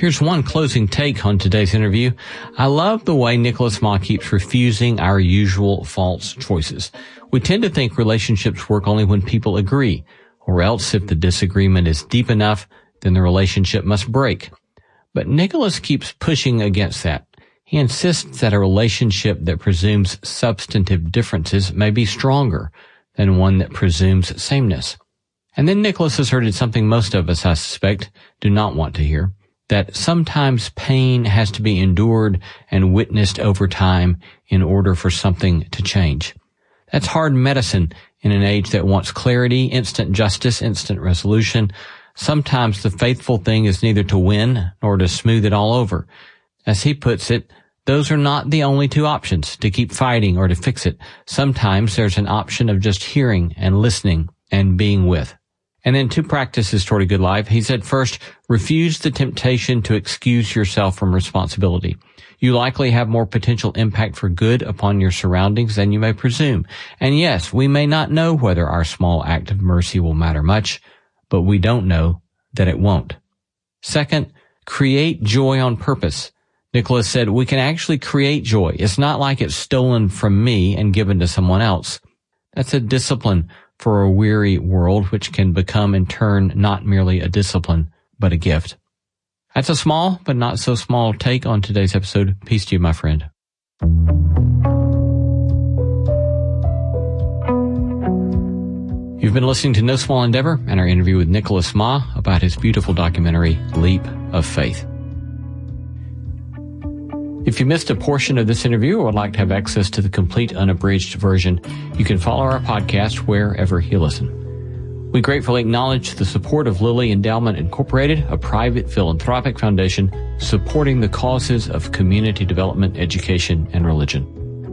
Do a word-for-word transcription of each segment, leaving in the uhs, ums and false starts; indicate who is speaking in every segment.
Speaker 1: Here's one closing take on today's interview. I love the way Nicholas Ma keeps refusing our usual false choices. We tend to think relationships work only when people agree, or else if the disagreement is deep enough, then the relationship must break. But Nicholas keeps pushing against that. He insists that a relationship that presumes substantive differences may be stronger than one that presumes sameness. And then Nicholas asserted something most of us, I suspect, do not want to hear, that sometimes pain has to be endured and witnessed over time in order for something to change. That's hard medicine in an age that wants clarity, instant justice, instant resolution. Sometimes the faithful thing is neither to win nor to smooth it all over. As he puts it, those are not the only two options, to keep fighting or to fix it. Sometimes there's an option of just hearing and listening and being with. And then two practices toward a good life. He said, first, refuse the temptation to excuse yourself from responsibility. You likely have more potential impact for good upon your surroundings than you may presume. And yes, we may not know whether our small act of mercy will matter much, but we don't know that it won't. Second, create joy on purpose. Nicholas said, we can actually create joy. It's not like it's stolen from me and given to someone else. That's a discipline for a weary world, which can become in turn not merely a discipline, but a gift. That's a small, but not so small take on today's episode. Peace to you, my friend. You've been listening to No Small Endeavor and our interview with Nicholas Ma about his beautiful documentary, Leap of Faith. If you missed a portion of this interview or would like to have access to the complete unabridged version, you can follow our podcast wherever you listen. We gratefully acknowledge the support of Lilly Endowment Incorporated, a private philanthropic foundation supporting the causes of community development, education, and religion.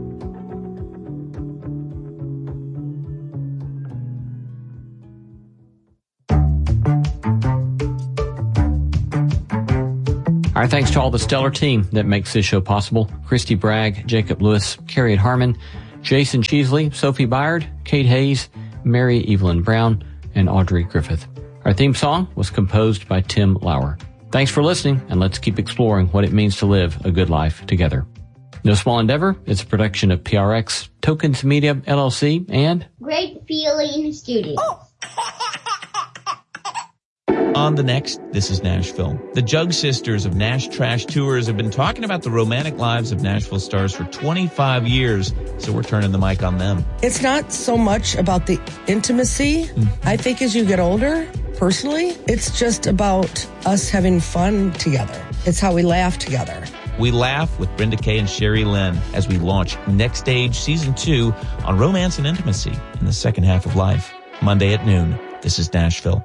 Speaker 1: Our thanks to all the stellar team that makes this show possible. Christy Bragg, Jacob Lewis, Carrie Harmon, Jason Cheesley, Sophie Byard, Kate Hayes, Mary Evelyn Brown, and Audrey Griffith. Our theme song was composed by Tim Lauer. Thanks for listening, and let's keep exploring what it means to live a good life together. No Small Endeavor is a production of P R X, Tokens Media, L L C, and
Speaker 2: Great Feeling Studios. Oh.
Speaker 3: On the next, This is Nashville. The Jug Sisters of Nash Trash Tours have been talking about the romantic lives of Nashville stars for twenty-five years, so we're turning the mic on them.
Speaker 4: It's not so much about the intimacy. Mm. I think as you get older, personally, it's just about us having fun together. It's how we laugh together.
Speaker 3: We laugh with Brenda Kay and Sherry Lynn as we launch Next Stage Season two on romance and intimacy in the second half of life. Monday at noon. This is Nashville.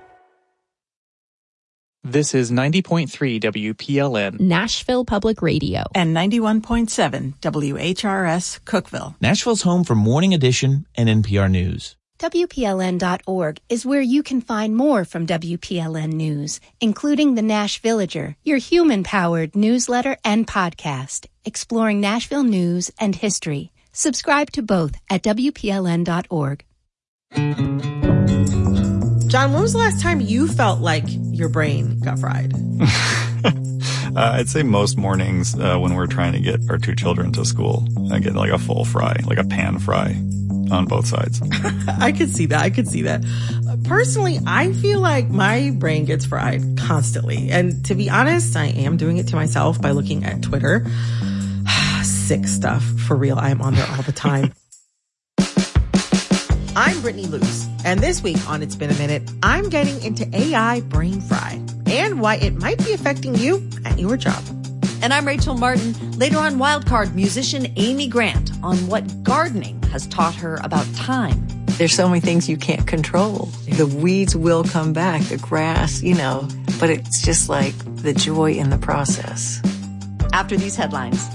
Speaker 5: This is ninety point three W P L N,
Speaker 6: Nashville Public Radio,
Speaker 7: and ninety-one point seven W H R S, Cookeville.
Speaker 3: Nashville's home for Morning Edition and N P R News.
Speaker 6: W P L N dot org is where you can find more from W P L N News, including the Nash Villager, your human-powered newsletter and podcast, exploring Nashville news and history. Subscribe to both at W P L N dot org.
Speaker 7: John, when was the last time you felt like your brain got fried?
Speaker 8: uh, I'd say most mornings uh, when we're trying to get our two children to school, I get like a full fry, like a pan fry on both sides.
Speaker 7: I could see that. I could see that. Personally, I feel like my brain gets fried constantly. And to be honest, I am doing it to myself by looking at Twitter. Sick stuff. For real, I am on there all the time. I'm Brittany Luce, and this week on It's Been a Minute, I'm getting into A I brain fry and why it might be affecting you at your job.
Speaker 9: And I'm Rachel Martin. Later on, Wildcard musician Amy Grant on what gardening has taught her about time.
Speaker 10: There's so many things you can't control. The weeds will come back, the grass, you know, but it's just like the joy in the process.
Speaker 9: After these headlines.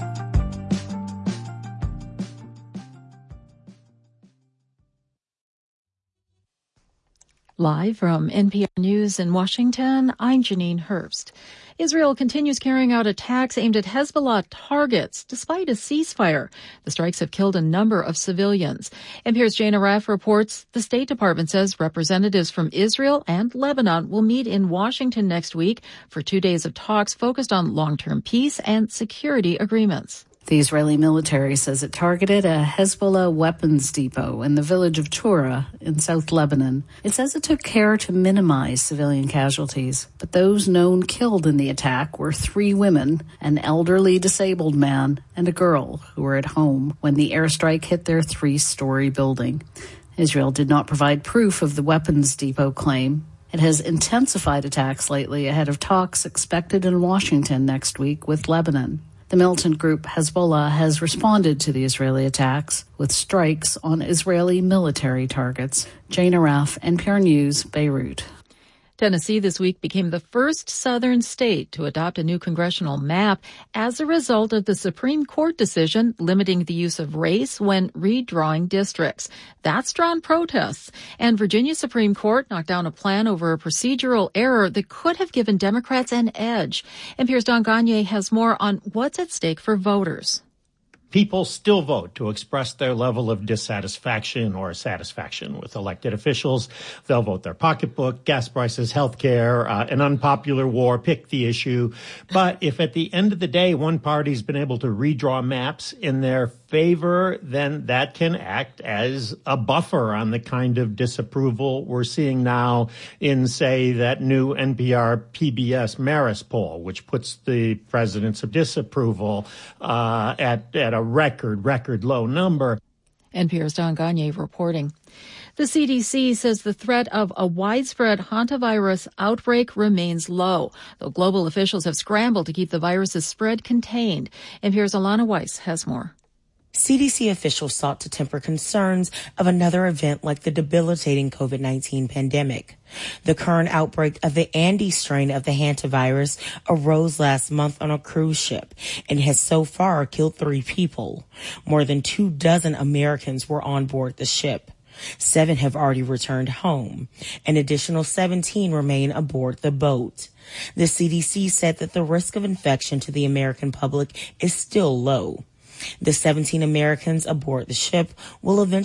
Speaker 11: Live from N P R News in Washington, I'm Janine Herbst. Israel continues carrying out attacks aimed at Hezbollah targets despite a ceasefire. The strikes have killed a number of civilians. N P R's Jane Arraf reports the State Department says representatives from Israel and Lebanon will meet in Washington next week for two days of talks focused on long-term peace and security agreements.
Speaker 12: The Israeli military says it targeted a Hezbollah weapons depot in the village of Tura in South Lebanon. It says it took care to minimize civilian casualties, but those known killed in the attack were three women, an elderly disabled man, and a girl who were at home when the airstrike hit their three-story building. Israel did not provide proof of the weapons depot claim. It has intensified attacks lately ahead of talks expected in Washington next week with Lebanon. The militant group Hezbollah has responded to the Israeli attacks with strikes on Israeli military targets. Jane Arraf, N P R News, Beirut.
Speaker 11: Tennessee this week became the first southern state to adopt a new congressional map as a result of the Supreme Court decision limiting the use of race when redrawing districts. That's drawn protests. And Virginia's Supreme Court knocked down a plan over a procedural error that could have given Democrats an edge. N P R's Don Gagné has more on what's at stake for voters.
Speaker 13: People still vote to express their level of dissatisfaction or satisfaction with elected officials. They'll vote their pocketbook, gas prices, health care, uh, an unpopular war, pick the issue. But if at the end of the day one party's been able to redraw maps in their favor, then that can act as a buffer on the kind of disapproval we're seeing now in, say, that new N P R P B S Marist poll, which puts the president's disapproval uh, at, at a record, record low number.
Speaker 11: N P R's Don Gagné reporting. The C D C says the threat of a widespread hantavirus outbreak remains low, though global officials have scrambled to keep the virus's spread contained. N P R's Alana Weiss has more.
Speaker 14: C D C officials sought to temper concerns of another event like the debilitating COVID nineteen pandemic. The current outbreak of the Andes strain of the hantavirus arose last month on a cruise ship and has so far killed three people. More than two dozen Americans were on board the ship. Seven have already returned home. An additional seventeen remain aboard the boat. The C D C said that the risk of infection to the American public is still low. The seventeen Americans aboard the ship will eventually